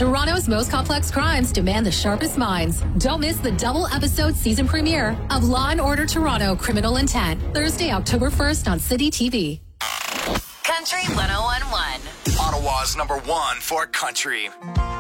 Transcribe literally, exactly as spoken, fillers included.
Toronto's most complex crimes demand the sharpest minds. Don't miss the double episode season premiere of Law and Order Toronto Criminal Intent, Thursday, October first on City T V. Country one oh one point one. Ottawa's number one for country.